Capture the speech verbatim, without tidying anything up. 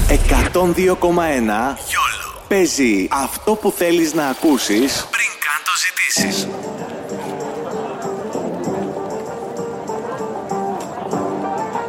εκατόν δύο κόμμα ένα Γιόλο. Παίζει αυτό που θέλεις να ακούσεις πριν καν το ζητήσεις.